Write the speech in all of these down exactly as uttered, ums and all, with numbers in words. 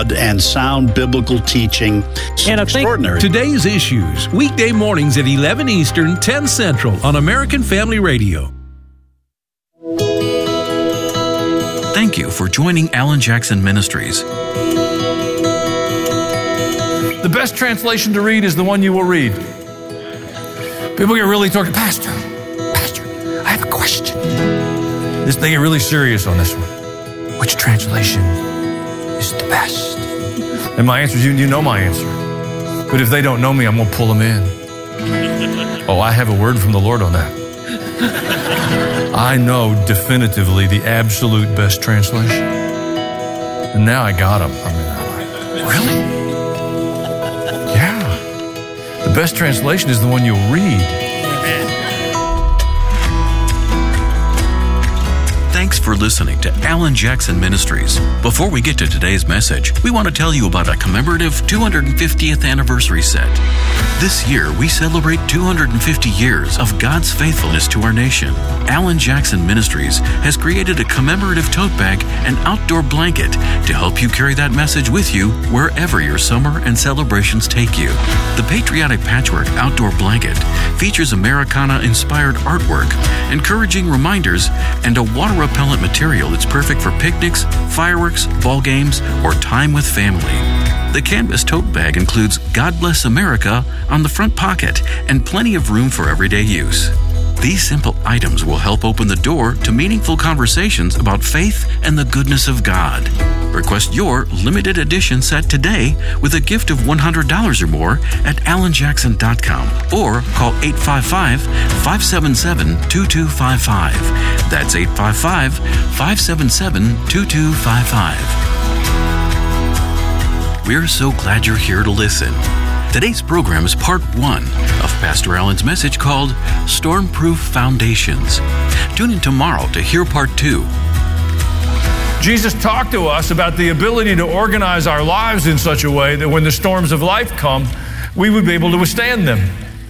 and sound biblical teaching. It's And I extraordinary. think today's issues, weekday mornings at eleven Eastern, ten Central on American Family Radio. Thank you for joining Alan Jackson Ministries. The best translation to read is the one you will read. People get really talking, Pastor, Pastor, I have a question. This, they get really serious on this one. Which translation is the best? And my answer is, you, you know my answer. But if they don't know me, I'm going to pull them in. Oh, I have a word from the Lord on that. I know definitively the absolute best translation. And now I got them. I mean, I'm like, really? Yeah. The best translation is the one you'll read. Thanks for listening to Alan Jackson Ministries. Before we get to today's message, we want to tell you about a commemorative two hundred fiftieth anniversary set. This year, we celebrate two hundred fifty years of God's faithfulness to our nation. Alan Jackson Ministries has created a commemorative tote bag and outdoor blanket to help you carry that message with you wherever your summer and celebrations take you. The Patriotic Patchwork Outdoor Blanket features Americana-inspired artwork, encouraging reminders, and a water-repellent material that's perfect for picnics, fireworks, ball games, or time with family. The canvas tote bag includes God Bless America on the front pocket and plenty of room for everyday use. These simple items will help open the door to meaningful conversations about faith and the goodness of God. Request your limited edition set today with a gift of one hundred dollars or more at alan jackson dot com or call eight five five, five seven seven, two two five five. That's eight five five, five seven seven, two two five five. We're so glad you're here to listen. Today's program is part one of Pastor Alan's message called Stormproof Foundations. Tune in tomorrow to hear part two. Jesus talked to us about the ability to organize our lives in such a way that when the storms of life come, we would be able to withstand them.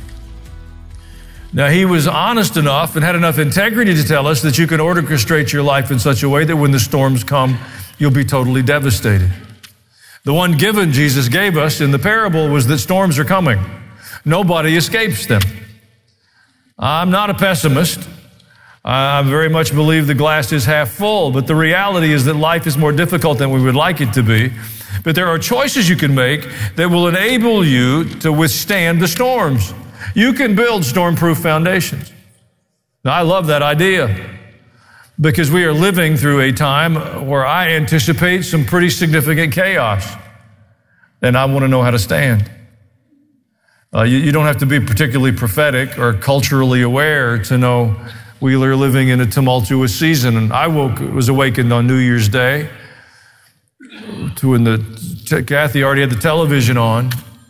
Now, he was honest enough and had enough integrity to tell us that you can orchestrate your life in such a way that when the storms come, you'll be totally devastated. The one given Jesus gave us in the parable was that storms are coming. Nobody escapes them. I'm not a pessimist. I very much believe the glass is half full, but the reality is that life is more difficult than we would like it to be. But there are choices you can make that will enable you to withstand the storms. You can build storm-proof foundations. Now, I love that idea because we are living through a time where I anticipate some pretty significant chaos, and I want to know how to stand. Uh, you, you don't have to be particularly prophetic or culturally aware to know we are living in a tumultuous season. And I woke, was awakened on New Year's Day to when the Kathy already had the television on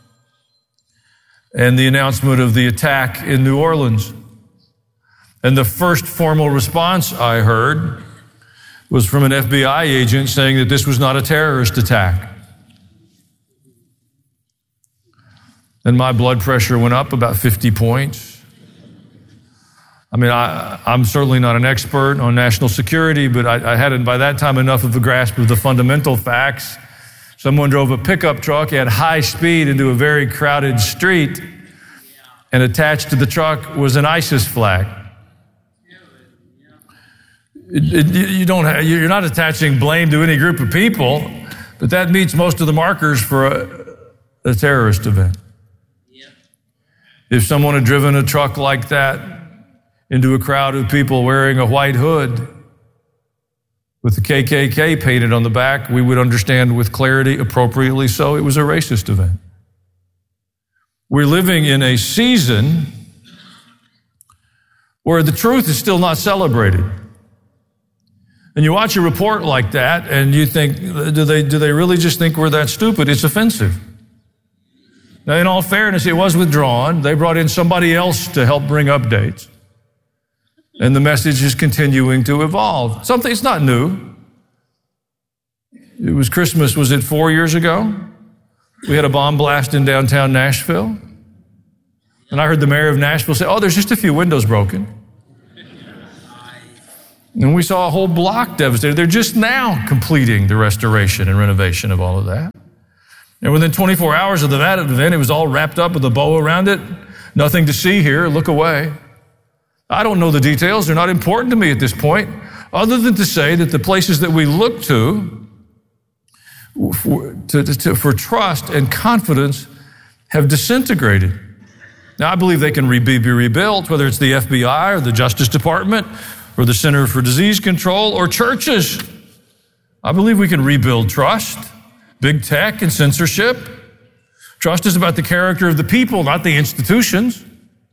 and the announcement of the attack in New Orleans. And the first formal response I heard was from an F B I agent saying that this was not a terrorist attack. And my blood pressure went up about fifty points. I mean, I, I'm certainly not an expert on national security, but I, I had by that time enough of a grasp of the fundamental facts. Someone drove a pickup truck at high speed into a very crowded street, and attached to the truck was an ISIS flag. It, it, you don't have, you're not attaching blame to any group of people, but that meets most of the markers for a, a terrorist event. Yeah. If someone had driven a truck like that into a crowd of people wearing a white hood with the K K K painted on the back, we would understand with clarity, appropriately so, it was a racist event. We're living in a season where the truth is still not celebrated. And you watch a report like that and you think, do they, do they really just think we're that stupid? It's offensive. Now, in all fairness, it was withdrawn. They brought in somebody else to help bring updates. And the message is continuing to evolve. Something, it's not new. It was Christmas, was it four years ago? We had a bomb blast in downtown Nashville. And I heard the mayor of Nashville say, oh, there's just a few windows broken. And we saw a whole block devastated. They're just now completing the restoration and renovation of all of that. And within twenty-four hours of that event, it was all wrapped up with a bow around it. Nothing to see here. Look away. I don't know the details. They're not important to me at this point, other than to say that the places that we look to for, to, to, for trust and confidence have disintegrated. Now, I believe they can re- be rebuilt, whether it's the F B I or the Justice Department or the Center for Disease Control or churches. I believe we can rebuild trust, big tech and censorship. Trust is about the character of the people, not the institutions.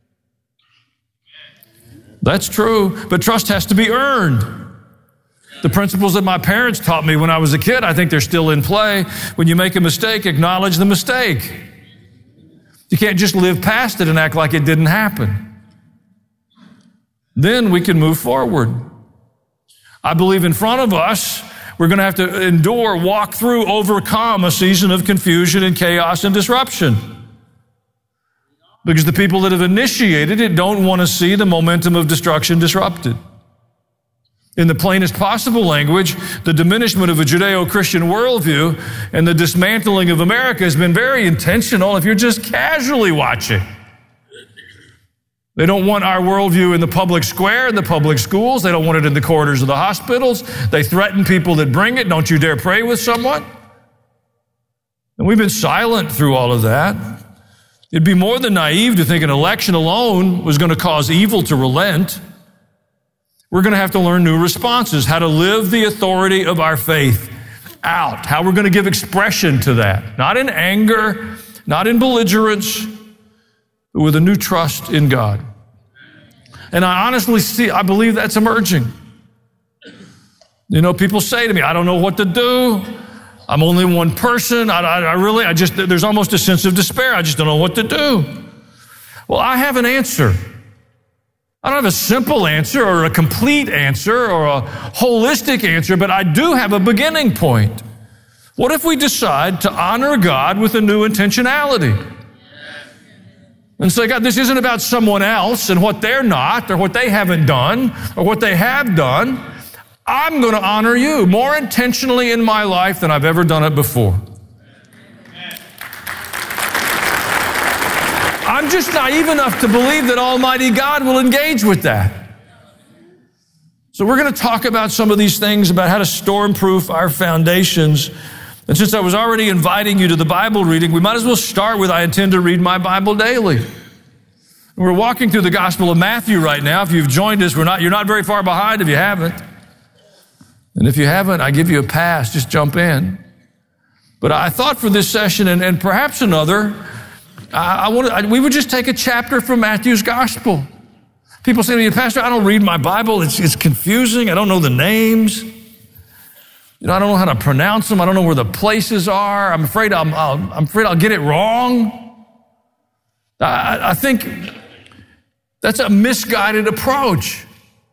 That's true, but trust has to be earned. The principles that my parents taught me when I was a kid, I think they're still in play. When you make a mistake, acknowledge the mistake. You can't just live past it and act like it didn't happen. Then we can move forward. I believe in front of us, we're going to have to endure, walk through, overcome a season of confusion and chaos and disruption. Because the people that have initiated it don't want to see the momentum of destruction disrupted. In the plainest possible language, the diminishment of a Judeo-Christian worldview and the dismantling of America has been very intentional if you're just casually watching. They don't want our worldview in the public square, in the public schools. They don't want it in the corridors of the hospitals. They threaten people that bring it. Don't you dare pray with someone. And we've been silent through all of that. It'd be more than naive to think an election alone was going to cause evil to relent. We're going to have to learn new responses, how to live the authority of our faith out, how we're going to give expression to that, not in anger, not in belligerence, but with a new trust in God. And I honestly see, I believe that's emerging. You know, people say to me, I don't know what to do. I'm only one person. I, I, I really, I just, there's almost a sense of despair. I just don't know what to do. Well, I have an answer. I don't have a simple answer or a complete answer or a holistic answer, but I do have a beginning point. What if we decide to honor God with a new intentionality? And say, God, this isn't about someone else and what they're not or what they haven't done or what they have done. I'm going to honor you more intentionally in my life than I've ever done it before. I'm just naive enough to believe that Almighty God will engage with that. So we're going to talk about some of these things, about how to storm-proof our foundations. And since I was already inviting you to the Bible reading, we might as well start with, I intend to read my Bible daily. We're walking through the Gospel of Matthew right now. If you've joined us, we're not, you're not very far behind if you haven't. And if you haven't, I give you a pass. Just jump in. But I thought for this session, and, and perhaps another, I, I wanted, I, we would just take a chapter from Matthew's Gospel. People say to me, Pastor, I don't read my Bible. It's, it's confusing. I don't know the names. You know, I don't know how to pronounce them. I don't know where the places are. I'm afraid I'm, I'll, I'm afraid I'll get it wrong. I, I think that's a misguided approach.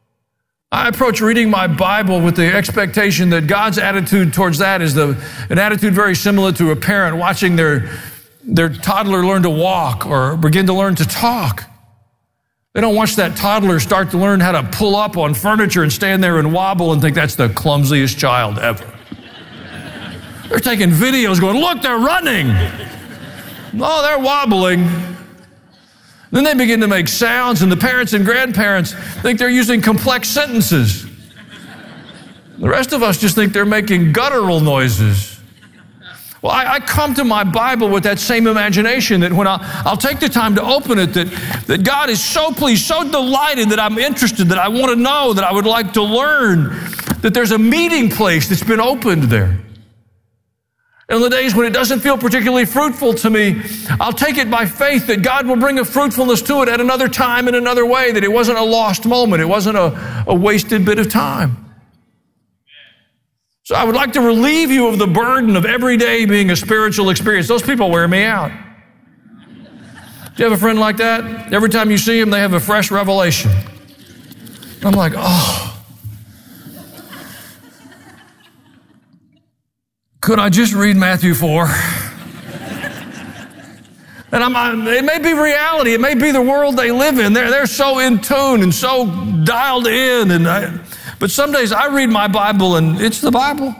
I approach reading my Bible with the expectation that God's attitude towards that is the, an attitude very similar to a parent watching their, their toddler learn to walk or begin to learn to talk. They don't watch that toddler start to learn how to pull up on furniture and stand there and wobble and think that's the clumsiest child ever. They're taking videos going, look, they're running. Oh, they're wobbling. Then they begin to make sounds, and the parents and grandparents think they're using complex sentences. The rest of us just think they're making guttural noises. Well, I, I come to my Bible with that same imagination that when I'll, I'll take the time to open it, that, that God is so pleased, so delighted that I'm interested, that I want to know, that I would like to learn, that there's a meeting place that's been opened there. And on the days when it doesn't feel particularly fruitful to me, I'll take it by faith that God will bring a fruitfulness to it at another time in another way, that it wasn't a lost moment, it wasn't a, a wasted bit of time. So I would like to relieve you of the burden of every day being a spiritual experience. Those people wear me out. Do you have a friend like that? Every time you see them, they have a fresh revelation. I'm like, oh. Could I just read Matthew four? And I'm, I, it may be reality. It may be the world they live in. They're, they're so in tune and so dialed in. And I, But some days I read my Bible and it's the Bible.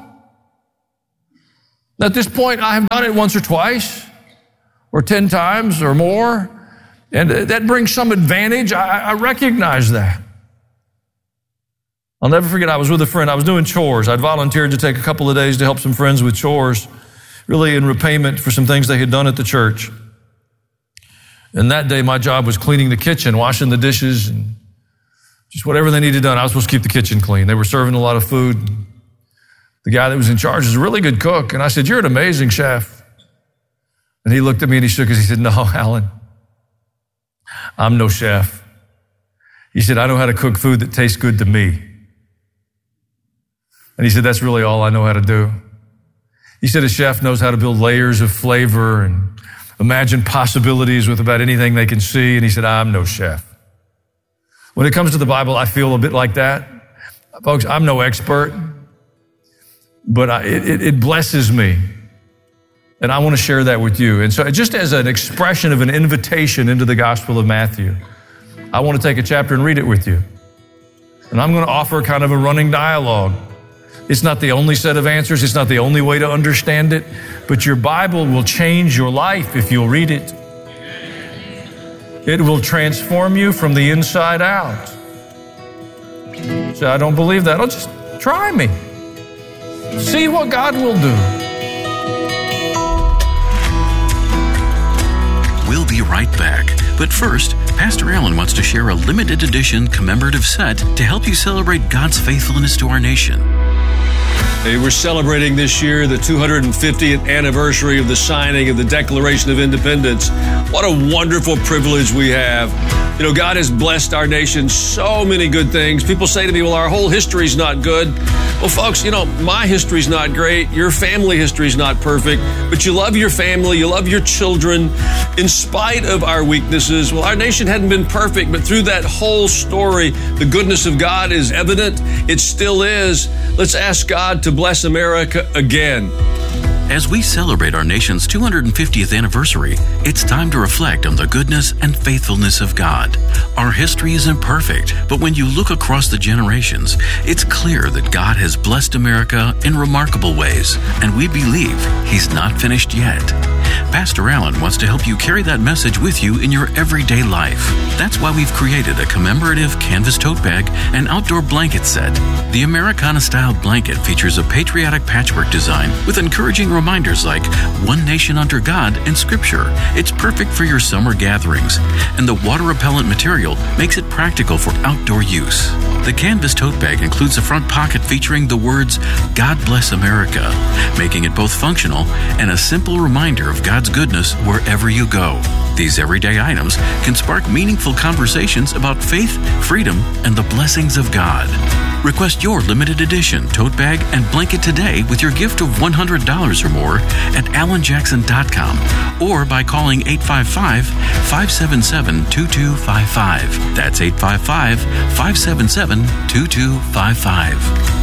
At this point, I have done it once or twice, or ten times or more, and that brings some advantage. I, I recognize that. I'll never forget, I was with a friend. I was doing chores. I'd volunteered to take a couple of days to help some friends with chores, really in repayment for some things they had done at the church. And that day, my job was cleaning the kitchen, washing the dishes, and just whatever they needed done. I was supposed to keep the kitchen clean. They were serving a lot of food. The guy that was in charge was a really good cook. And I said, "You're an amazing chef." And he looked at me and he shook his head. He said, "No, Alan, I'm no chef." He said, "I know how to cook food that tastes good to me." And he said, "That's really all I know how to do." He said, "A chef knows how to build layers of flavor and imagine possibilities with about anything they can see." And he said, "I'm no chef." When it comes to the Bible, I feel a bit like that. Folks, I'm no expert, but I, it, it blesses me. And I want to share that with you. And so just as an expression of an invitation into the Gospel of Matthew, I want to take a chapter and read it with you. And I'm going to offer kind of a running dialogue. It's not the only set of answers. It's not the only way to understand it. But your Bible will change your life if you'll read it. It will transform you from the inside out. So I don't believe that. Oh, just try me. See what God will do. We'll be right back. But first, Pastor Alan wants to share a limited edition commemorative set to help you celebrate God's faithfulness to our nation. Hey, we're celebrating this year the two hundred fiftieth anniversary of the signing of the Declaration of Independence. What a wonderful privilege we have. You know, God has blessed our nation so many good things. People say to me, "Well, our whole history's not good." Well, folks, you know, my history's not great. Your family history's not perfect, but you love your family, you love your children. In spite of our weaknesses, well, our nation hadn't been perfect, but through that whole story, the goodness of God is evident. It still is. Let's ask God to bless America again. As we celebrate our nation's two hundred fiftieth anniversary, it's time to reflect on the goodness and faithfulness of God. Our history isn't perfect, but when you look across the generations, it's clear that God has blessed America in remarkable ways, and we believe He's not finished yet. Pastor Alan wants to help you carry that message with you in your everyday life. That's why we've created a commemorative canvas tote bag and outdoor blanket set. The Americana-style blanket features a patriotic patchwork design with encouraging reminders like one nation under God and Scripture. It's perfect for your summer gatherings, and the water-repellent material makes it practical for outdoor use. The canvas tote bag includes a front pocket featuring the words, "God bless America," making it both functional and a simple reminder of God's goodness wherever you go. These everyday items can spark meaningful conversations about faith, freedom, and the blessings of God. Request your limited edition tote bag and blanket today with your gift of one hundred dollars or more at alan jackson dot com or by calling eight five five, five seven seven, two two five five. That's eight five five, five seven seven, two two five five.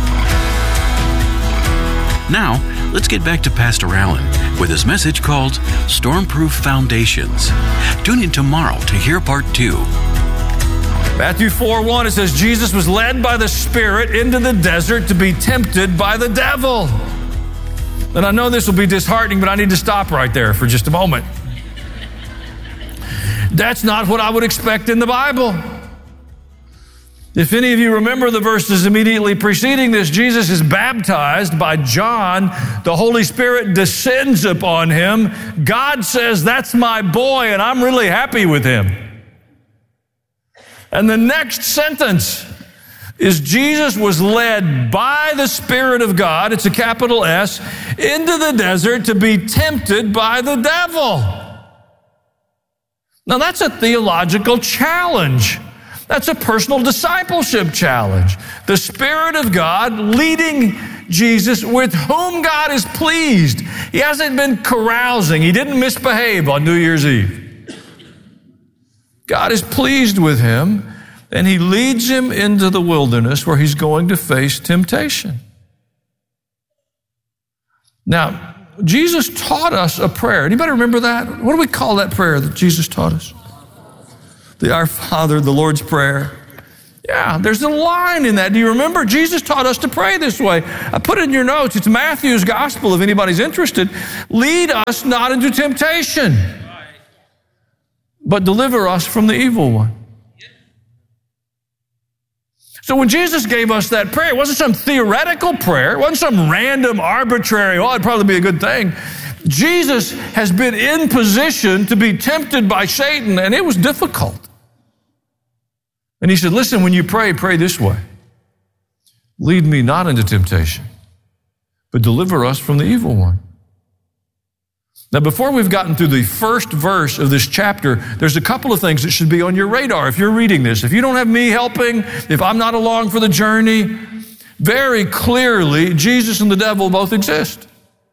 Now, let's get back to Pastor Alan with his message called Stormproof Foundations. Tune in tomorrow to hear part two. Matthew four one, it says, Jesus was led by the Spirit into the desert to be tempted by the devil. And I know this will be disheartening, but I need to stop right there for just a moment. That's not what I would expect in the Bible. If any of you remember the verses immediately preceding this, Jesus is baptized by John. The Holy Spirit descends upon him. God says, "That's my boy, and I'm really happy with him." And the next sentence is Jesus was led by the Spirit of God, it's a capital S, into the desert to be tempted by the devil. Now that's a theological challenge. That's a personal discipleship challenge. The Spirit of God leading Jesus, with whom God is pleased. He hasn't been carousing. He didn't misbehave on New Year's Eve. God is pleased with him, and he leads him into the wilderness where he's going to face temptation. Now, Jesus taught us a prayer. Anybody remember that? What do we call that prayer that Jesus taught us? The Our Father, the Lord's Prayer. Yeah, there's a line in that. Do you remember? Jesus taught us to pray this way. I put it in your notes. It's Matthew's gospel if anybody's interested. Lead us not into temptation, but deliver us from the evil one. So when Jesus gave us that prayer, it wasn't some theoretical prayer. It wasn't some random, arbitrary, oh, it'd probably be a good thing. Jesus has been in position to be tempted by Satan, and it was difficult. And he said, listen, when you pray, pray this way. Lead me not into temptation, but deliver us from the evil one. Now, before we've gotten through the first verse of this chapter, there's a couple of things that should be on your radar if you're reading this. If you don't have me helping, if I'm not along for the journey, very clearly, Jesus and the devil both exist.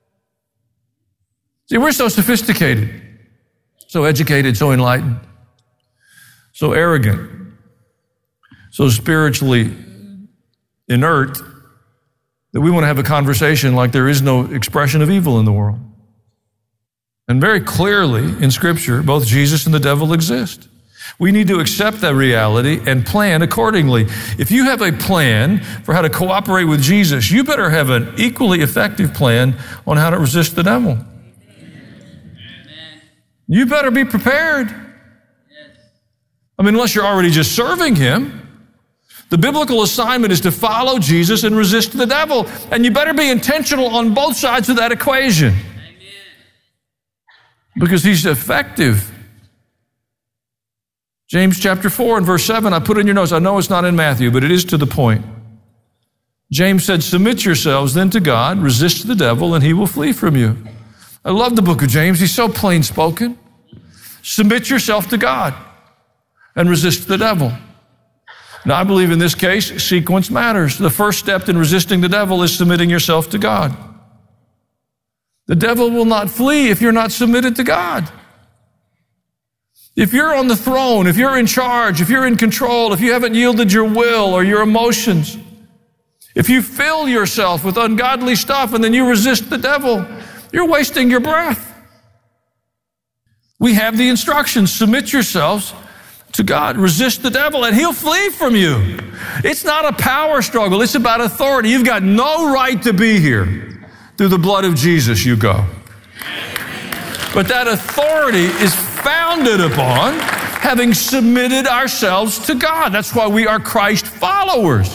See, we're so sophisticated, so educated, so enlightened, so arrogant, so spiritually inert that we want to have a conversation like there is no expression of evil in the world. And very clearly in Scripture, both Jesus and the devil exist. We need to accept that reality and plan accordingly. If you have a plan for how to cooperate with Jesus, you better have an equally effective plan on how to resist the devil. You better be prepared. I mean, unless you're already just serving him. The biblical assignment is to follow Jesus and resist the devil. And you better be intentional on both sides of that equation. Because he's effective. James chapter four and verse seven, I put in your notes. I know it's not in Matthew, but it is to the point. James said, submit yourselves then to God, resist the devil, and he will flee from you. I love the book of James. He's so plain spoken. Submit yourself to God and resist the devil. Now, I believe in this case, sequence matters. The first step in resisting the devil is submitting yourself to God. The devil will not flee if you're not submitted to God. If you're on the throne, if you're in charge, if you're in control, if you haven't yielded your will or your emotions, if you fill yourself with ungodly stuff and then you resist the devil, you're wasting your breath. We have the instructions, submit yourselves to God, resist the devil, and he'll flee from you. It's not a power struggle. It's about authority. You've got no right to be here. Through the blood of Jesus you go. But that authority is founded upon having submitted ourselves to God. That's why we are Christ followers.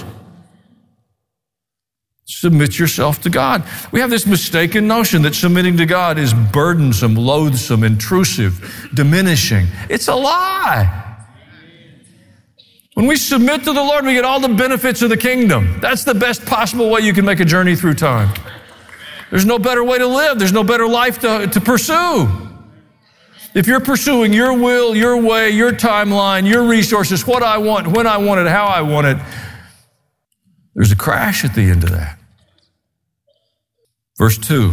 Submit yourself to God. We have this mistaken notion that submitting to God is burdensome, loathsome, intrusive, diminishing. It's a lie. When we submit to the Lord, we get all the benefits of the kingdom. That's the best possible way you can make a journey through time. There's no better way to live. There's no better life to, to pursue. If you're pursuing your will, your way, your timeline, your resources, what I want, when I want it, how I want it, there's a crash at the end of that. Verse two.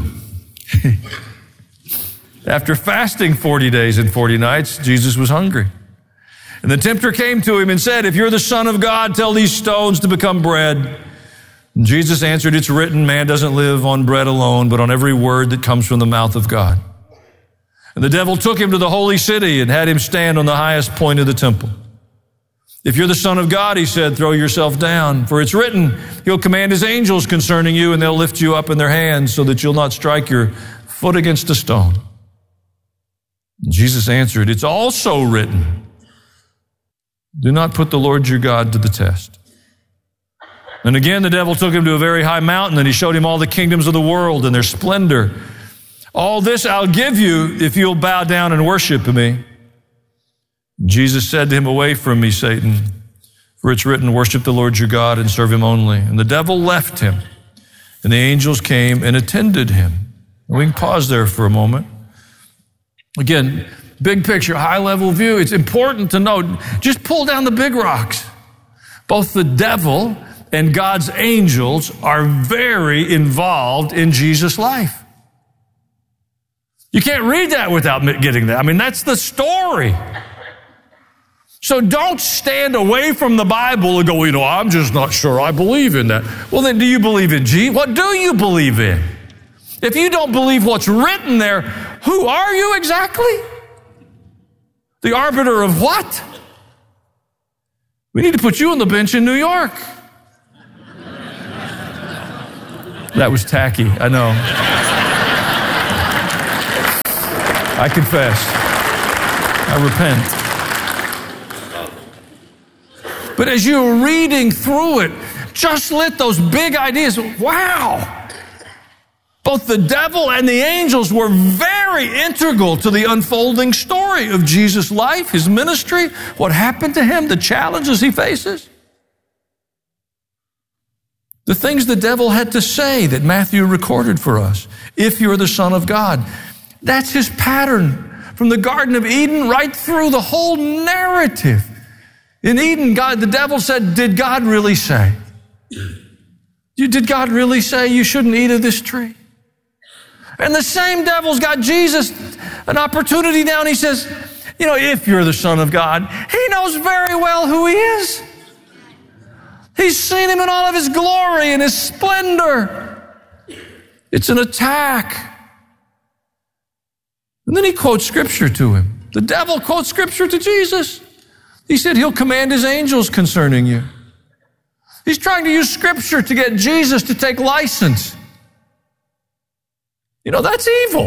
After fasting forty days and forty nights, Jesus was hungry. And the tempter came to him and said, if you're the Son of God, tell these stones to become bread. And Jesus answered, it's written, man doesn't live on bread alone, but on every word that comes from the mouth of God. And the devil took him to the holy city and had him stand on the highest point of the temple. If you're the Son of God, he said, throw yourself down, for it's written, he'll command his angels concerning you, and they'll lift you up in their hands so that you'll not strike your foot against a stone. And Jesus answered, it's also written, do not put the Lord your God to the test. And again, the devil took him to a very high mountain, and he showed him all the kingdoms of the world and their splendor. All this I'll give you if you'll bow down and worship me. Jesus said to him, away from me, Satan, for it's written, worship the Lord your God and serve him only. And the devil left him, and the angels came and attended him. And we can pause there for a moment. Again, big picture, high-level view. It's important to note, just pull down the big rocks. Both the devil and God's angels are very involved in Jesus' life. You can't read that without getting that. I mean, that's the story. So don't stand away from the Bible and go, you know, I'm just not sure I believe in that. Well, then do you believe in Jesus? What do you believe in? If you don't believe what's written there, who are you exactly? The arbiter of what? We need to put you on the bench in New York. That was tacky, I know. I confess. I repent. But as you're reading through it, just let those big ideas, wow. Both the devil and the angels were very integral to the unfolding story of Jesus' life, his ministry, what happened to him, the challenges he faces. The things the devil had to say that Matthew recorded for us. If you're the Son of God. That's his pattern from the Garden of Eden right through the whole narrative. In Eden, God, the devil said, did God really say? Did God really say you shouldn't eat of this tree? And the same devil's got Jesus an opportunity now, and he says, you know, if you're the Son of God, he knows very well who he is. He's seen him in all of his glory and his splendor. It's an attack. And then he quotes scripture to him. The devil quotes scripture to Jesus. He said he'll command his angels concerning you. He's trying to use scripture to get Jesus to take license. You know, that's evil.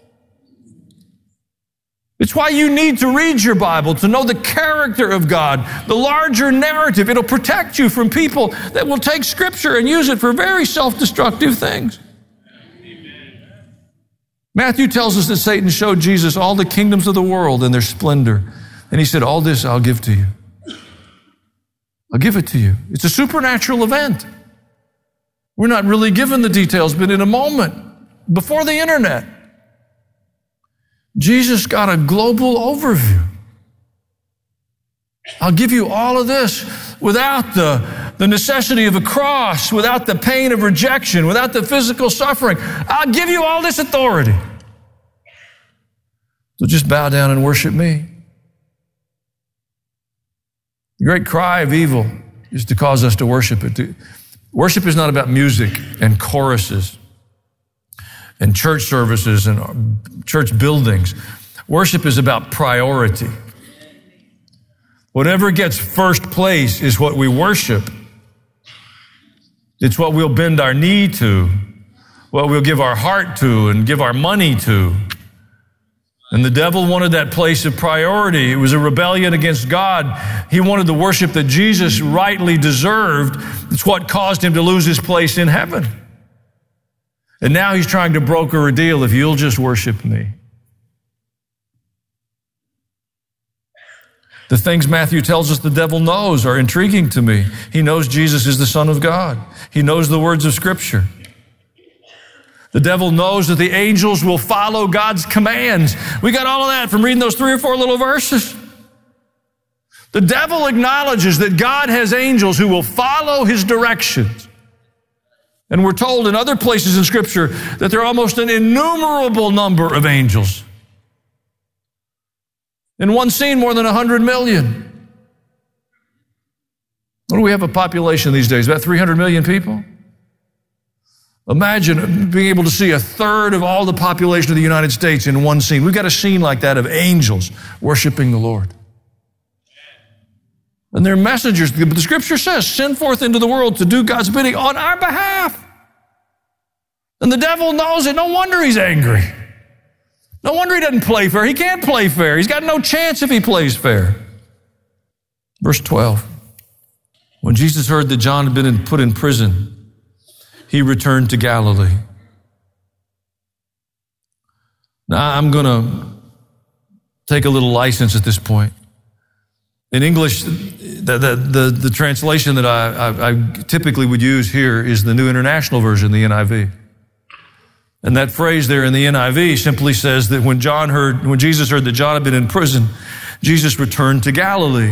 It's why you need to read your Bible, to know the character of God, the larger narrative. It'll protect you from people that will take scripture and use it for very self-destructive things. Amen. Matthew tells us that Satan showed Jesus all the kingdoms of the world and their splendor. And he said, all this I'll give to you. I'll give it to you. It's a supernatural event. We're not really given the details, but in a moment, before the internet, Jesus got a global overview. I'll give you all of this without the, the necessity of a cross, without the pain of rejection, without the physical suffering. I'll give you all this authority. So just bow down and worship me. The great cry of evil is to cause us to worship it. Worship is not about music and choruses and church services and church buildings. Worship is about priority. Whatever gets first place is what we worship. It's what we'll bend our knee to, what we'll give our heart to and give our money to. And the devil wanted that place of priority. It was a rebellion against God. He wanted the worship that Jesus rightly deserved. It's what caused him to lose his place in heaven. And now he's trying to broker a deal if you'll just worship me. The things Matthew tells us the devil knows are intriguing to me. He knows Jesus is the Son of God. He knows the words of Scripture. The devil knows that the angels will follow God's commands. We got all of that from reading those three or four little verses. The devil acknowledges that God has angels who will follow his directions. And we're told in other places in Scripture that there are almost an innumerable number of angels. In one scene, more than one hundred million. What do we have a population these days? About three hundred million people? Imagine being able to see a third of all the population of the United States in one scene. We've got a scene like that of angels worshiping the Lord. And they're messengers. But the Scripture says, send forth into the world to do God's bidding on our behalf. And the devil knows it. No wonder he's angry. No wonder he doesn't play fair. He can't play fair. He's got no chance if he plays fair. Verse twelve. When Jesus heard that John had been put in prison, he returned to Galilee. Now, I'm going to take a little license at this point. In English, the, the, the, the translation that I, I, I typically would use here is the New International Version, the N I V. And that phrase there in the N I V simply says that when John heard, when Jesus heard that John had been in prison, Jesus returned to Galilee.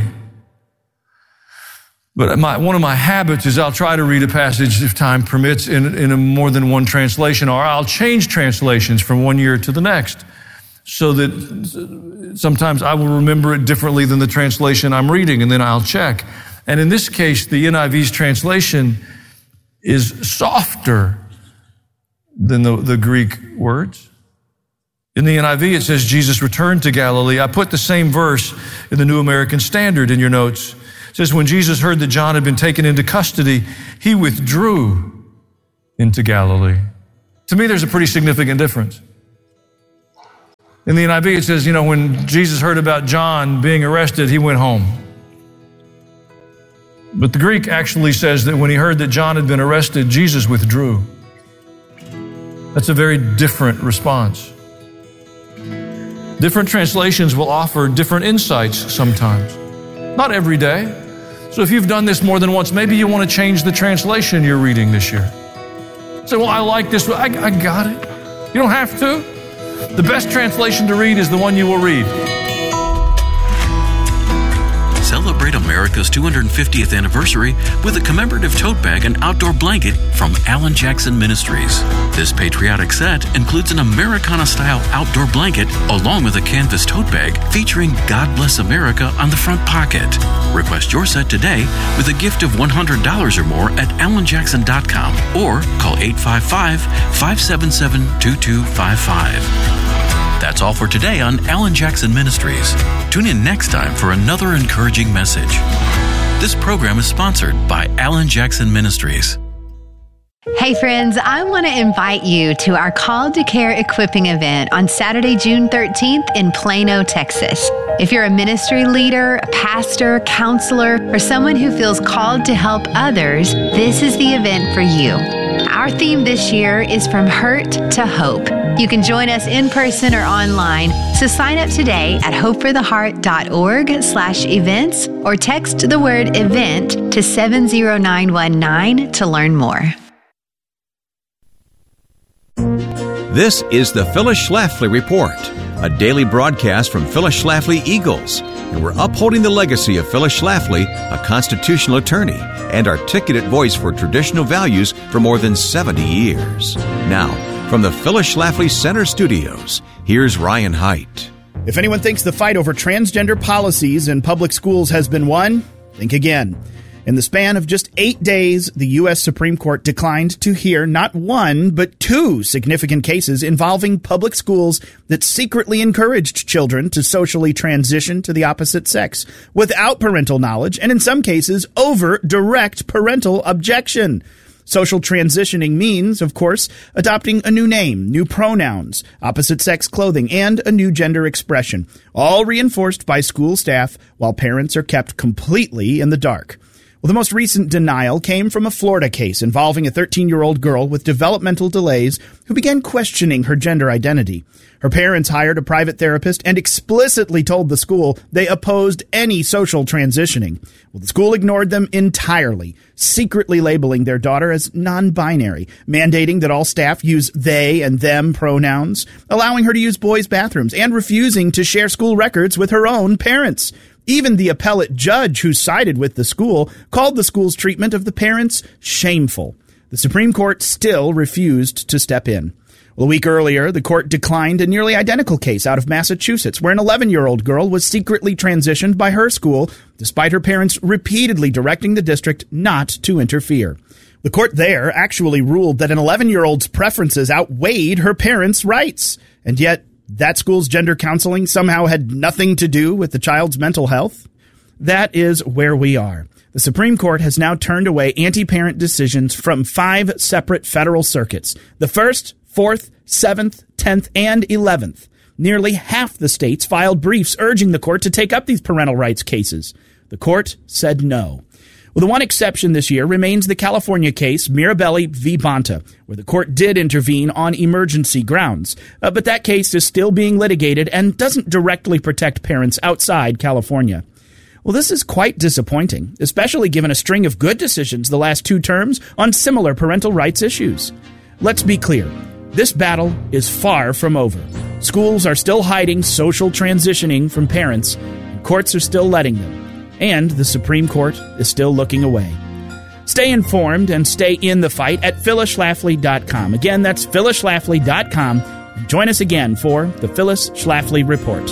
But my, one of my habits is I'll try to read a passage if time permits in, in a more than one translation, or I'll change translations from one year to the next, so that sometimes I will remember it differently than the translation I'm reading, and then I'll check. And in this case, the N I V's translation is softer than the, the Greek words. In the N I V, it says Jesus returned to Galilee. I put the same verse in the New American Standard in your notes. It says, when Jesus heard that John had been taken into custody, he withdrew into Galilee. To me, there's a pretty significant difference. In the N I V, it says, you know, when Jesus heard about John being arrested, he went home. But the Greek actually says that when he heard that John had been arrested, Jesus withdrew. That's a very different response. Different translations will offer different insights sometimes. Not every day. So if you've done this more than once, maybe you want to change the translation you're reading this year. Say, well, I like this. I, I got it. You don't have to. The best translation to read is the one you will read. Celebrate America's two hundred fiftieth anniversary with a commemorative tote bag and outdoor blanket from Alan Jackson Ministries. This patriotic set includes an Americana-style outdoor blanket along with a canvas tote bag featuring God Bless America on the front pocket. Request your set today with a gift of one hundred dollars or more at alan jackson dot com or call eight five five, five seven seven, two two five five. That's all for today on Alan Jackson Ministries. Tune in next time for another encouraging message. This program is sponsored by Alan Jackson Ministries. Hey friends, I want to invite you to our Called to Care equipping event on Saturday, June thirteenth in Plano, Texas. If you're a ministry leader, a pastor, counselor, or someone who feels called to help others, this is the event for you. Our theme this year is From Hurt to Hope. You can join us in person or online, so sign up today at hopefortheheart.org slash events or text the word event to seven zero nine one nine to learn more. This is the Phyllis Schlafly Report, a daily broadcast from Phyllis Schlafly Eagles, and we're upholding the legacy of Phyllis Schlafly, a constitutional attorney and articulate voice for traditional values for more than seventy years. Now, from the Phyllis Schlafly Center Studios, here's Ryan Haidt. If anyone thinks the fight over transgender policies in public schools has been won, think again. In the span of just eight days, the U S Supreme Court declined to hear not one, but two significant cases involving public schools that secretly encouraged children to socially transition to the opposite sex without parental knowledge and, in some cases, over direct parental objection. Social transitioning means, of course, adopting a new name, new pronouns, opposite-sex clothing, and a new gender expression, all reinforced by school staff while parents are kept completely in the dark. Well, the most recent denial came from a Florida case involving a thirteen-year-old girl with developmental delays who began questioning her gender identity. Her parents hired a private therapist and explicitly told the school they opposed any social transitioning. Well, the school ignored them entirely, secretly labeling their daughter as non-binary, mandating that all staff use they and them pronouns, allowing her to use boys' bathrooms, and refusing to share school records with her own parents. Even the appellate judge who sided with the school called the school's treatment of the parents shameful. The Supreme Court still refused to step in. Well, a week earlier, the court declined a nearly identical case out of Massachusetts where an eleven-year-old girl was secretly transitioned by her school, despite her parents repeatedly directing the district not to interfere. The court there actually ruled that an eleven-year-old's preferences outweighed her parents' rights, and yet that school's gender counseling somehow had nothing to do with the child's mental health? That is where we are. The Supreme Court has now turned away anti-parent decisions from five separate federal circuits: the first, fourth, seventh, tenth, and eleventh. Nearly half the states filed briefs urging the court to take up these parental rights cases. The court said no. Well, the one exception this year remains the California case Mirabelli v. Bonta, where the court did intervene on emergency grounds. Uh, but that case is still being litigated and doesn't directly protect parents outside California. Well, this is quite disappointing, especially given a string of good decisions the last two terms on similar parental rights issues. Let's be clear. This battle is far from over. Schools are still hiding social transitioning from parents, and courts are still letting them. And the Supreme Court is still looking away. Stay informed and stay in the fight at phyllis schlafly dot com. Again, that's phyllis schlafly dot com. Join us again for the Phyllis Schlafly Report.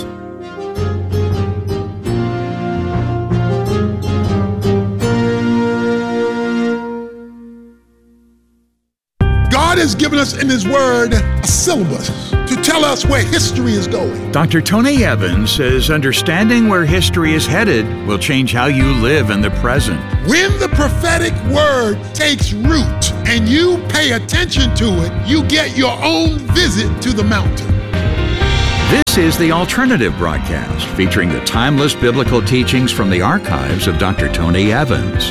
God has given us in His Word a syllabus to tell tell us where history is going. Doctor Tony Evans says understanding where history is headed will change how you live in the present. When the prophetic word takes root and you pay attention to it, you get your own visit to the mountain. This is The Alternative Broadcast, featuring the timeless biblical teachings from the archives of Doctor Tony Evans.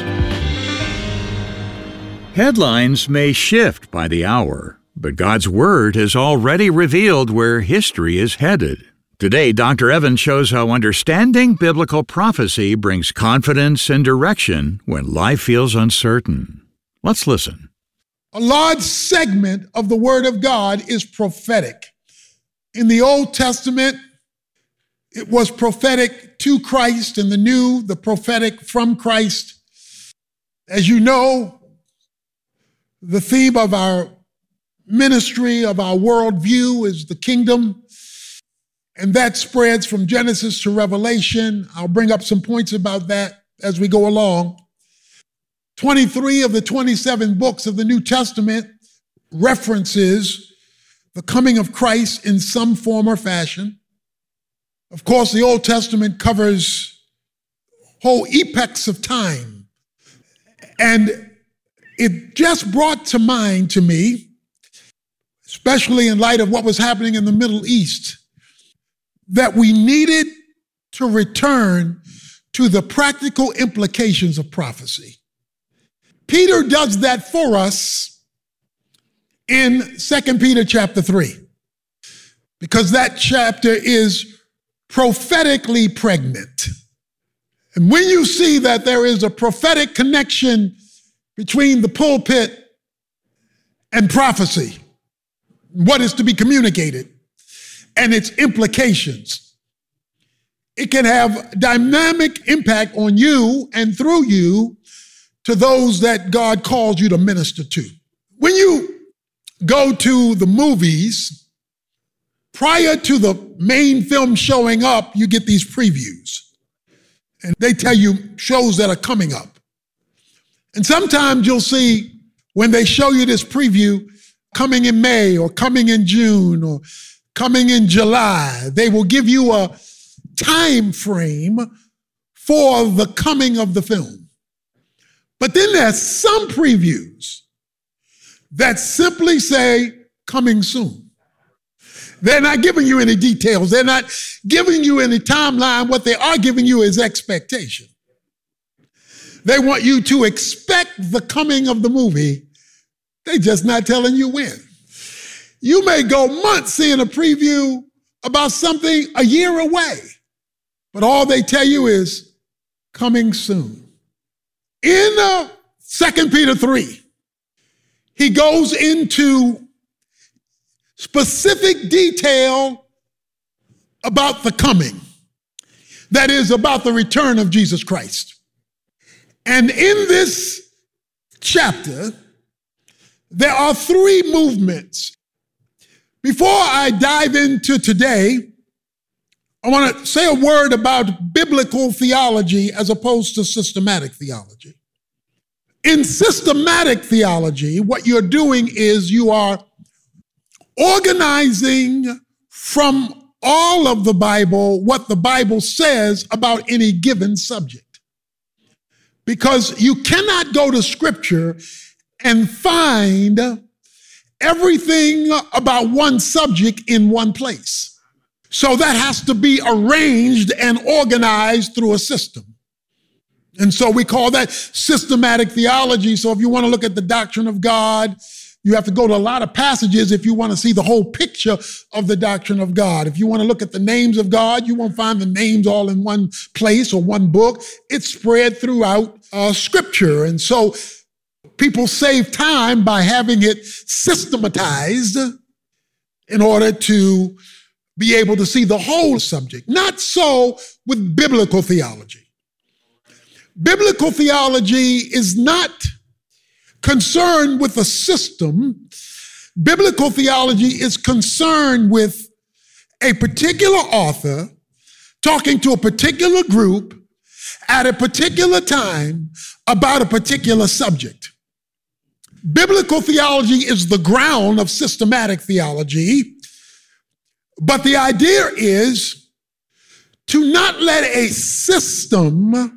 Headlines may shift by the hour, but God's Word has already revealed where history is headed. Today, Doctor Evans shows how understanding biblical prophecy brings confidence and direction when life feels uncertain. Let's listen. A large segment of the Word of God is prophetic. In the Old Testament, it was prophetic to Christ. In the New, the prophetic from Christ. As you know, the theme of our ministry, of our worldview, is the kingdom. And that spreads from Genesis to Revelation. I'll bring up some points about that as we go along. twenty-three of the twenty-seven books of the New Testament references the coming of Christ in some form or fashion. Of course, the Old Testament covers whole epochs of time. And it just brought to mind to me, especially in light of what was happening in the Middle East, that we needed to return to the practical implications of prophecy. Peter does that for us in Second Peter chapter three, because that chapter is prophetically pregnant. And when you see that there is a prophetic connection between the pulpit and prophecy, what is to be communicated, and its implications, it can have dynamic impact on you and through you to those that God calls you to minister to. When you go to the movies, prior to the main film showing up, you get these previews. And they tell you shows that are coming up. And sometimes you'll see when they show you this preview coming in May or coming in June or coming in July, they will give you a time frame for the coming of the film. But then there's some previews that simply say, coming soon. They're not giving you any details. They're not giving you any timeline. What they are giving you is expectation. They want you to expect the coming of the movie. They're just not telling you when. You may go months seeing a preview about something a year away, but all they tell you is coming soon. In uh, Second Peter three, he goes into specific detail about the coming, that is, about the return of Jesus Christ. And in this chapter, there are three movements. Before I dive into today, I want to say a word about biblical theology as opposed to systematic theology. In systematic theology, what you're doing is you are organizing from all of the Bible what the Bible says about any given subject. Because you cannot go to Scripture and find everything about one subject in one place. So that has to be arranged and organized through a system. And so we call that systematic theology. So if you want to look at the doctrine of God, you have to go to a lot of passages if you want to see the whole picture of the doctrine of God. If you want to look at the names of God, you won't find the names all in one place or one book. It's spread throughout uh, Scripture. And so people save time by having it systematized in order to be able to see the whole subject. Not so with biblical theology. Biblical theology is not concerned with a system. Biblical theology is concerned with a particular author talking to a particular group at a particular time about a particular subject. Biblical theology is the ground of systematic theology. But the idea is to not let a system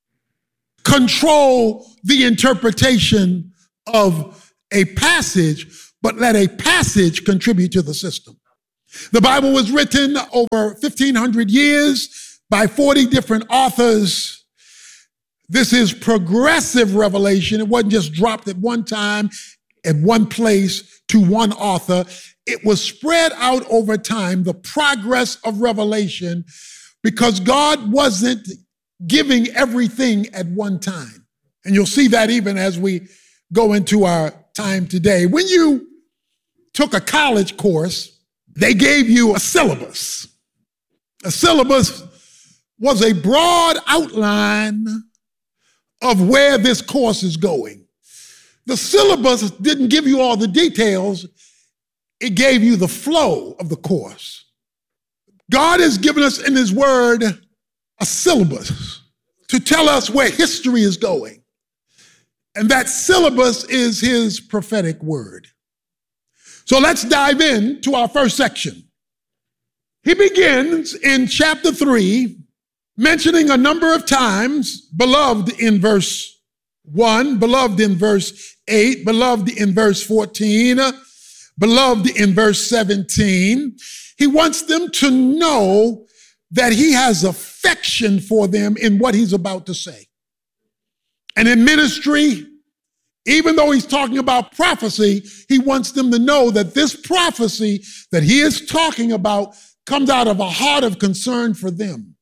control the interpretation of a passage, but let a passage contribute to the system. The Bible was written over fifteen hundred years by forty different authors. This is progressive revelation. It wasn't just dropped at one time, at one place, to one author. It was spread out over time, the progress of revelation, because God wasn't giving everything at one time. And you'll see that even as we go into our time today. When you took a college course, they gave you a syllabus. A syllabus was a broad outline of where this course is going. The syllabus didn't give you all the details. It gave you the flow of the course. God has given us in his word a syllabus to tell us where history is going. And that syllabus is his prophetic word. So let's dive into our first section. He begins in chapter three, mentioning a number of times, beloved in verse one, beloved in verse eight, beloved in verse fourteen, beloved in verse seventeen. He wants them to know that he has affection for them in what he's about to say. And in ministry, even though he's talking about prophecy, he wants them to know that this prophecy that he is talking about comes out of a heart of concern for them.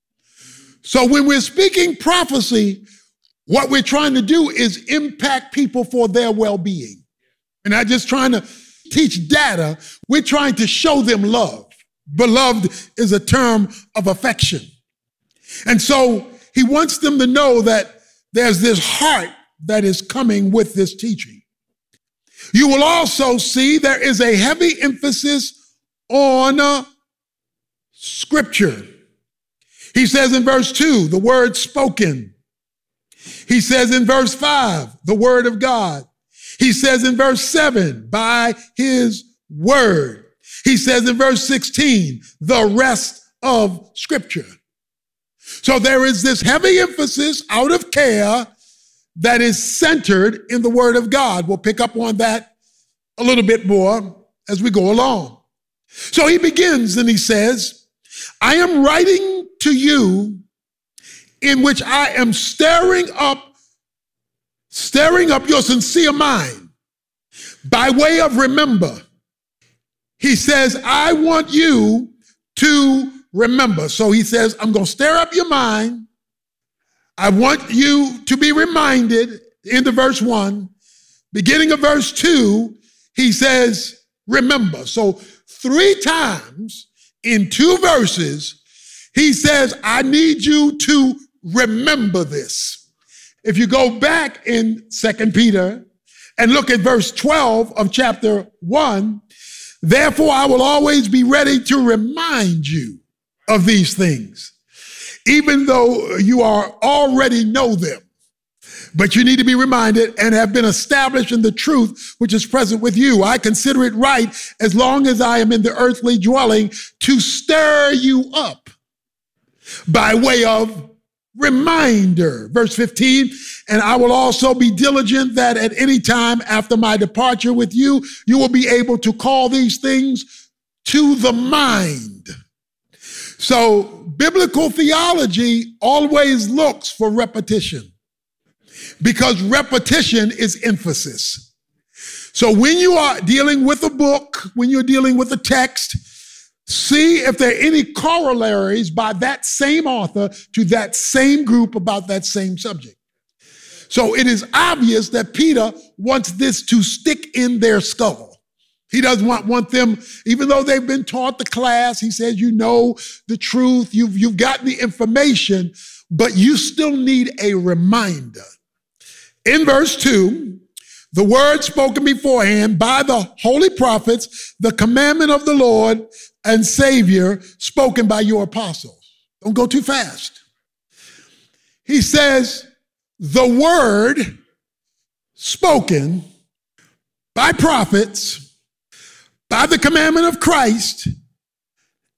So when we're speaking prophecy, what we're trying to do is impact people for their well-being. We're not just trying to teach data, we're trying to show them love. Beloved is a term of affection. And so he wants them to know that there's this heart that is coming with this teaching. You will also see there is a heavy emphasis on uh, scripture. He says in verse two, the word spoken. He says in verse five, the word of God. He says in verse seven, by his word. He says in verse sixteen, the rest of scripture. So there is this heavy emphasis out of care that is centered in the word of God. We'll pick up on that a little bit more as we go along. So he begins and he says, I am writing to you in which I am stirring up, stirring up your sincere mind by way of remember. He says, I want you to remember. So he says, I'm going to stir up your mind. I want you to be reminded, into verse one, beginning of verse two, he says, remember. So three times in two verses, he says, I need you to remember this. If you go back in Second Peter and look at verse twelve of chapter one, therefore I will always be ready to remind you of these things, even though you are already know them. But you need to be reminded and have been established in the truth which is present with you. I consider it right, as long as I am in the earthly dwelling, to stir you up by way of reminder. Verse fifteen, and I will also be diligent that at any time after my departure with you, you will be able to call these things to the mind. So biblical theology always looks for repetition, because repetition is emphasis. So when you are dealing with a book, when you're dealing with a text, see if there are any corollaries by that same author to that same group about that same subject. So it is obvious that Peter wants this to stick in their skull. He doesn't want, want them, even though they've been taught the class, he says, you know the truth, you've, you've gotten the information, but you still need a reminder. In verse two, the word spoken beforehand by the holy prophets, the commandment of the Lord and Savior spoken by your apostles. Don't go too fast. He says, the word spoken by prophets, by the commandment of Christ,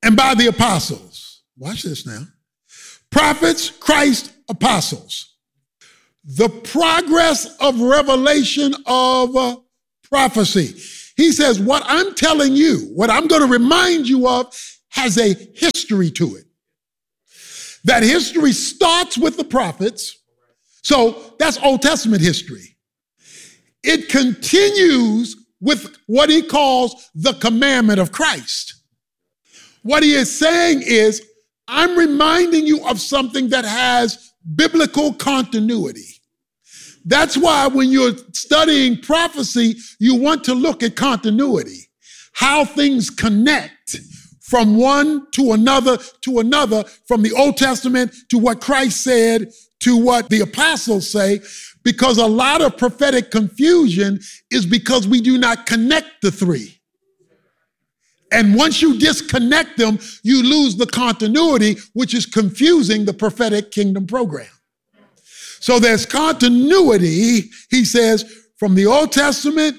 and by the apostles. Watch this now. Prophets, Christ, apostles. The progress of revelation of uh, prophecy. He says, what I'm telling you, what I'm going to remind you of, has a history to it. That history starts with the prophets. So that's Old Testament history. It continues with what he calls the commandment of Christ. What he is saying is, I'm reminding you of something that has biblical continuity. That's why when you're studying prophecy, you want to look at continuity, how things connect from one to another to another, from the Old Testament to what Christ said to what the apostles say, because a lot of prophetic confusion is because we do not connect the three. And once you disconnect them, you lose the continuity, which is confusing the prophetic kingdom program. So there's continuity, he says, from the Old Testament,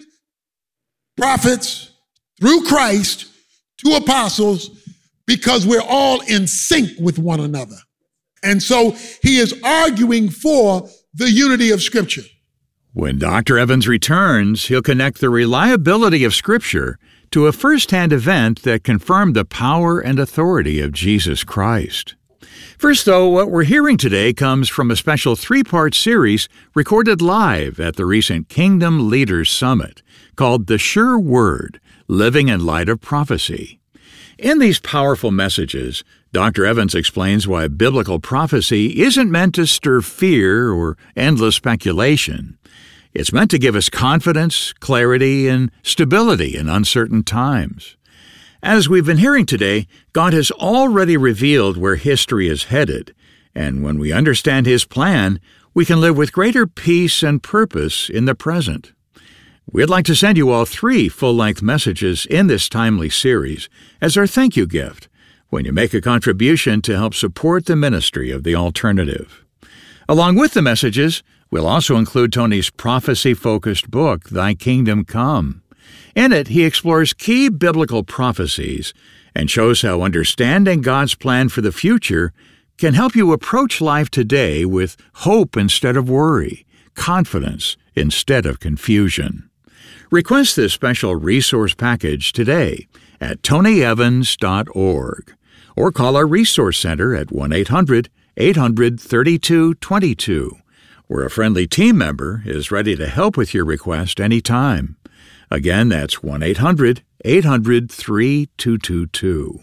prophets, through Christ, to apostles, because we're all in sync with one another. And so he is arguing for the unity of Scripture. When Doctor Evans returns, he'll connect the reliability of Scripture to a first-hand event that confirmed the power and authority of Jesus Christ. First, though, what we're hearing today comes from a special three-part series recorded live at the recent Kingdom Leaders Summit called The Sure Word, Living in Light of Prophecy. In these powerful messages, Doctor Evans explains why biblical prophecy isn't meant to stir fear or endless speculation. It's meant to give us confidence, clarity, and stability in uncertain times. As we've been hearing today, God has already revealed where history is headed, and when we understand His plan, we can live with greater peace and purpose in the present. We'd like to send you all three full-length messages in this timely series as our thank you gift when you make a contribution to help support the ministry of The Alternative. Along with the messages, we'll also include Tony's prophecy-focused book, Thy Kingdom Come. In it, he explores key biblical prophecies and shows how understanding God's plan for the future can help you approach life today with hope instead of worry, confidence instead of confusion. Request this special resource package today at tony evans dot org or call our Resource Center at one eight hundred eight hundred thirty-two twenty-two, where a friendly team member is ready to help with your request anytime. Again, that's one eight hundred eight hundred thirty-two twenty-two.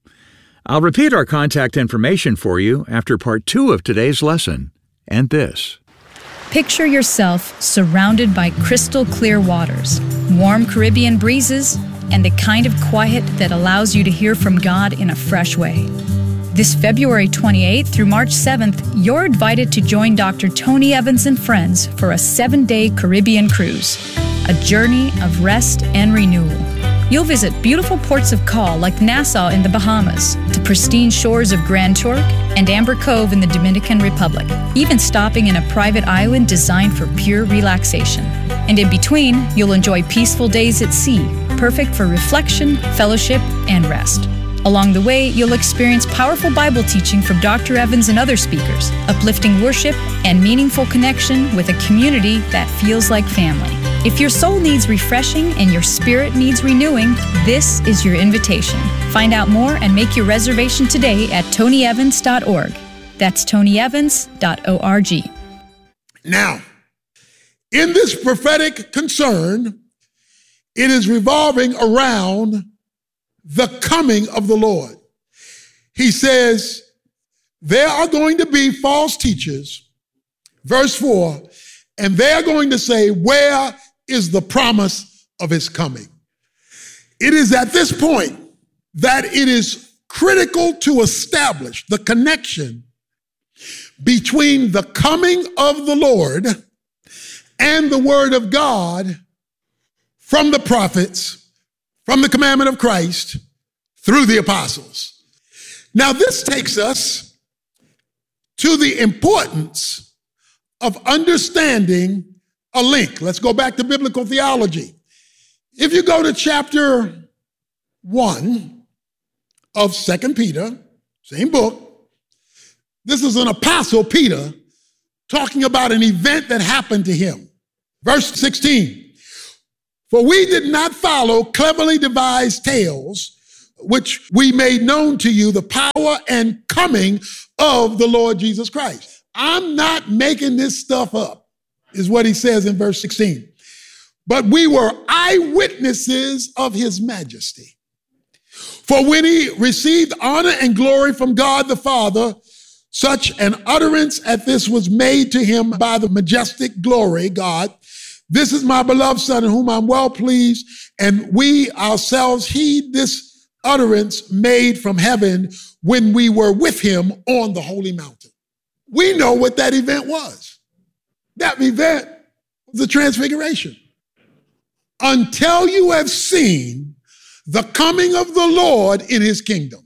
I'll repeat our contact information for you after part two of today's lesson, and this. Picture yourself surrounded by crystal clear waters, warm Caribbean breezes, and the kind of quiet that allows you to hear from God in a fresh way. This February twenty-eighth through March seventh, you're invited to join Doctor Tony Evans and friends for a seven-day Caribbean cruise, a journey of rest and renewal. You'll visit beautiful ports of call like Nassau in the Bahamas, the pristine shores of Grand Turk, and Amber Cove in the Dominican Republic, even stopping in a private island designed for pure relaxation. And in between, you'll enjoy peaceful days at sea, perfect for reflection, fellowship, and rest. Along the way, you'll experience powerful Bible teaching from Doctor Evans and other speakers, uplifting worship, and meaningful connection with a community that feels like family. If your soul needs refreshing and your spirit needs renewing, this is your invitation. Find out more and make your reservation today at tony evans dot org. That's tony evans dot org. Now, in this prophetic concern, it is revolving around the coming of the Lord. He says, there are going to be false teachers, verse four, and they're going to say, where is the promise of his coming? It is at this point that it is critical to establish the connection between the coming of the Lord and the word of God from the prophets, from the commandment of Christ, through the apostles. Now, this takes us to the importance of understanding a link. Let's go back to biblical theology. If you go to chapter one of Second Peter, same book. This is an apostle, Peter, talking about an event that happened to him. Verse sixteen, for we did not follow cleverly devised tales, which we made known to you the power and coming of the Lord Jesus Christ. I'm not making this stuff up, is what he says in verse sixteen. But we were eyewitnesses of his majesty. For when he received honor and glory from God the Father, such an utterance as this was made to him by the majestic glory, God. This is my beloved Son in whom I'm well pleased, and we ourselves heed this utterance made from heaven when we were with him on the holy mountain. We know what that event was. That event was the transfiguration. Until you have seen the coming of the Lord in his kingdom.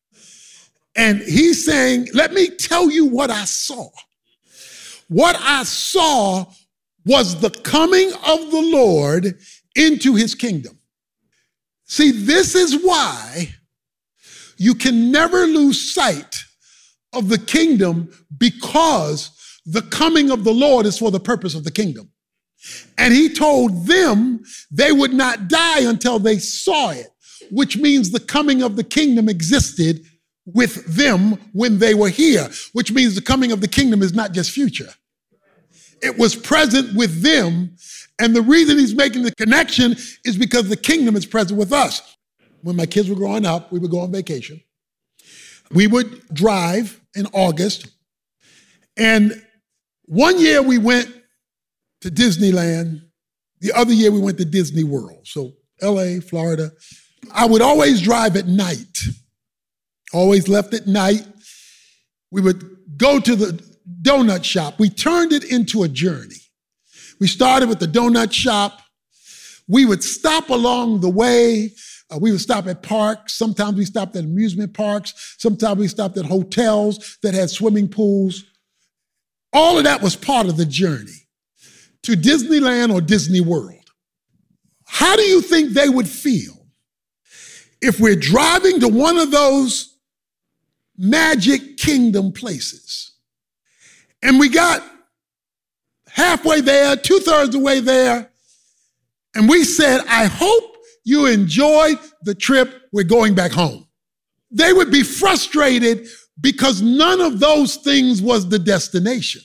And he's saying, let me tell you what I saw. What I saw was the coming of the Lord into his kingdom. See, this is why you can never lose sight of the kingdom, because the coming of the Lord is for the purpose of the kingdom. And he told them they would not die until they saw it, which means the coming of the kingdom existed with them when they were here, which means the coming of the kingdom is not just future. It was present with them. And the reason he's making the connection is because the kingdom is present with us. When my kids were growing up, we would go on vacation. We would drive in August. And one year we went to Disneyland. The other year we went to Disney World. So L A, Florida. I would always drive at night. Always left at night. We would go to the donut shop. We turned it into a journey. We started with the donut shop. We would stop along the way. Uh, we would stop at parks. Sometimes we stopped at amusement parks. Sometimes we stopped at hotels that had swimming pools. All of that was part of the journey to Disneyland or Disney World. How do you think they would feel if we're driving to one of those Magic Kingdom places and we got halfway there, two-thirds of the way there, and we said, I hope you enjoyed the trip, we're going back home? They would be frustrated because none of those things was the destination.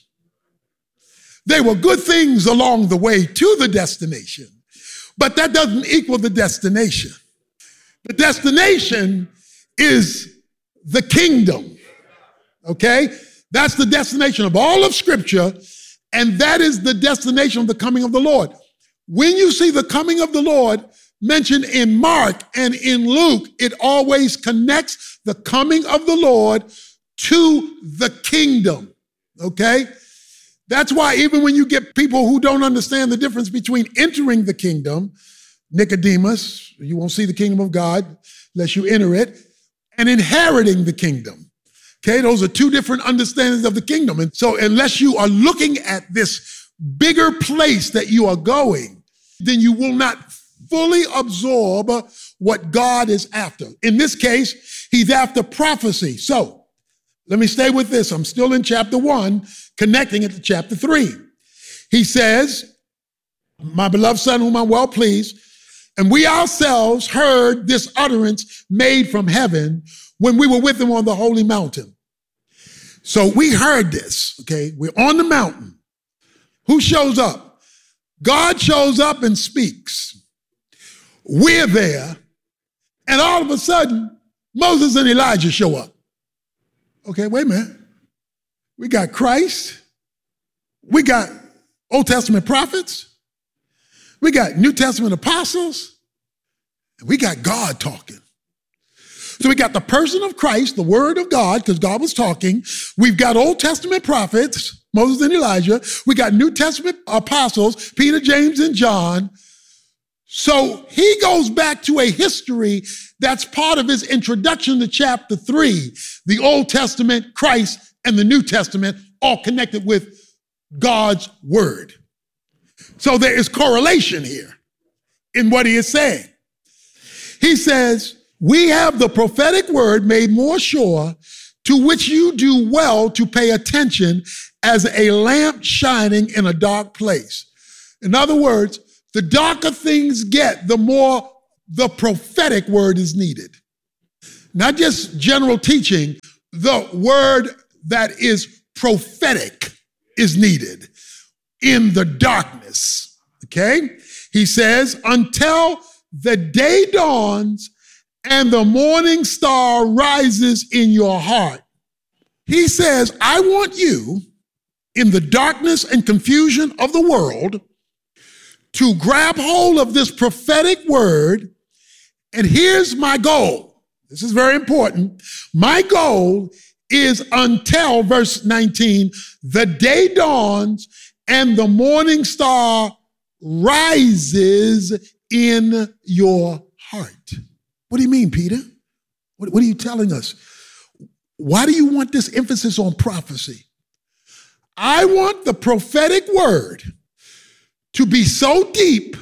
They were good things along the way to the destination, but that doesn't equal the destination. The destination is the kingdom, okay? That's the destination of all of Scripture, and that is the destination of the coming of the Lord. When you see the coming of the Lord mentioned in Mark and in Luke, it always connects the coming of the Lord to the kingdom, okay? That's why even when you get people who don't understand the difference between entering the kingdom, Nicodemus, you won't see the kingdom of God unless you enter it, and inheriting the kingdom. Okay, those are two different understandings of the kingdom. And so unless you are looking at this bigger place that you are going, then you will not fully absorb what God is after. In this case, he's after prophecy. So let me stay with this. I'm still in chapter one, connecting it to chapter three. He says, my beloved Son, whom I'm well pleased, and we ourselves heard this utterance made from heaven when we were with him on the holy mountain. So we heard this, okay? We're on the mountain. Who shows up? God shows up and speaks. We're there. And all of a sudden, Moses and Elijah show up. Okay, wait a minute. We got Christ. We got Old Testament prophets. We got New Testament apostles. And we got God talking. So we got the person of Christ, the word of God, because God was talking. We've got Old Testament prophets, Moses and Elijah. We got New Testament apostles, Peter, James, and John. So he goes back to a history that's part of his introduction to chapter three, the Old Testament, Christ, and the New Testament, all connected with God's word. So there is correlation here in what he is saying. He says, We have the prophetic word made more sure, to which you do well to pay attention as a lamp shining in a dark place. In other words, the darker things get, the more the prophetic word is needed. Not just general teaching, the word that is prophetic is needed in the darkness. Okay? He says, until the day dawns and the morning star rises in your heart. He says, I want you in the darkness and confusion of the world to grab hold of this prophetic word. And here's my goal. This is very important. My goal is until, verse nineteen, the day dawns and the morning star rises in your heart. What do you mean, Peter? What, what are you telling us? Why do you want this emphasis on prophecy? I want the prophetic word to be so deep,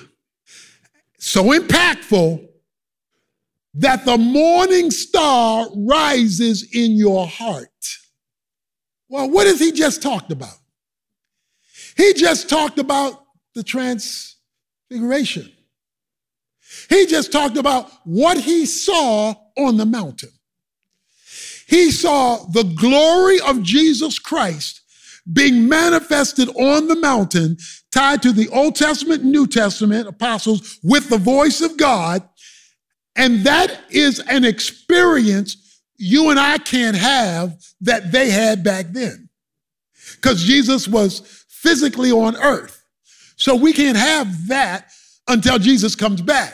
so impactful, that the morning star rises in your heart. Well, what has he just talked about? He just talked about the transfiguration. He just talked about what he saw on the mountain. He saw the glory of Jesus Christ being manifested on the mountain, tied to the Old Testament and New Testament apostles with the voice of God. And that is an experience you and I can't have that they had back then, because Jesus was physically on earth. So we can't have that until Jesus comes back.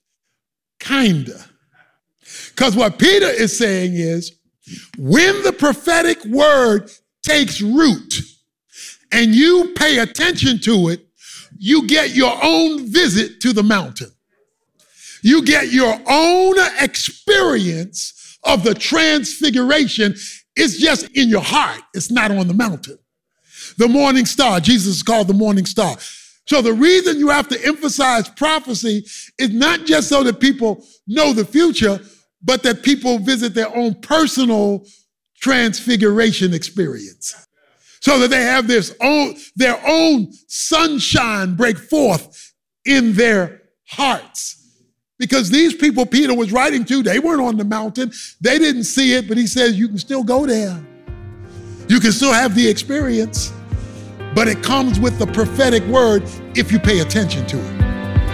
Kinda. Because what Peter is saying is, when the prophetic word takes root and you pay attention to it, you get your own visit to the mountain. You get your own experience of the transfiguration. It's just in your heart. It's not on the mountain. The morning star, Jesus is called the morning star. So the reason you have to emphasize prophecy is not just so that people know the future, but that people visit their own personal transfiguration experience, so that they have this own, their own sunshine break forth in their hearts. Because these people Peter was writing to, they weren't on the mountain. They didn't see it, but he says you can still go there. You can still have the experience, but it comes with the prophetic word if you pay attention to it.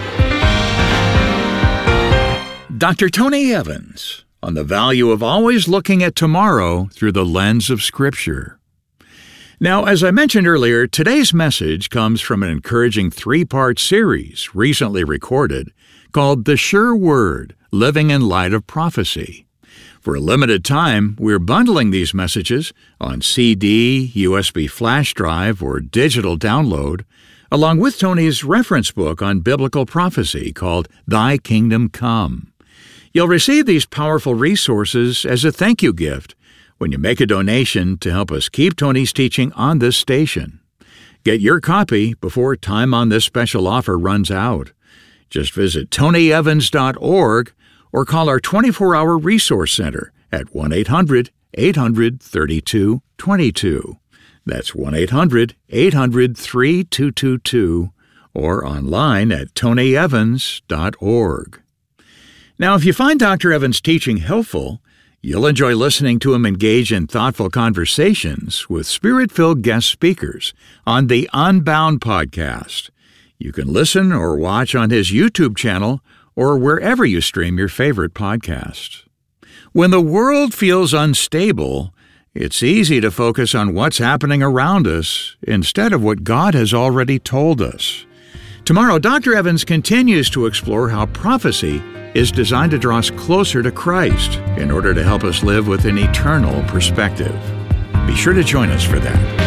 Doctor Tony Evans on the value of always looking at tomorrow through the lens of Scripture. Now, as I mentioned earlier, today's message comes from an encouraging three-part series recently recorded called The Sure Word, Living in Light of Prophecy. For a limited time, we're bundling these messages on C D, U S B flash drive, or digital download, along with Tony's reference book on biblical prophecy called Thy Kingdom Come. You'll receive these powerful resources as a thank you gift when you make a donation to help us keep Tony's teaching on this station. Get your copy before time on this special offer runs out. Just visit tony evans dot org or call our twenty-four hour resource center at one eight hundred eight hundred thirty-two twenty-two. That's one eight hundred eight hundred thirty-two twenty-two or online at tony evans dot org. Now, if you find Doctor Evans' teaching helpful, you'll enjoy listening to him engage in thoughtful conversations with Spirit-filled guest speakers on the Unbound podcast. You can listen or watch on his YouTube channel or wherever you stream your favorite podcast. When the world feels unstable, it's easy to focus on what's happening around us instead of what God has already told us. Tomorrow, Doctor Evans continues to explore how prophecy is designed to draw us closer to Christ in order to help us live with an eternal perspective. Be sure to join us for that.